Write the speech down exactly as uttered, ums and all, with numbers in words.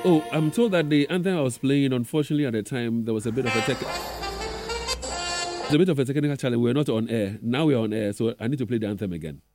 Oh, I'm told that the anthem I was playing, unfortunately, at the time, there was a bit of a tech. There's a bit of a technical challenge. We're not on air. Now we're on air, so I need to play the anthem again.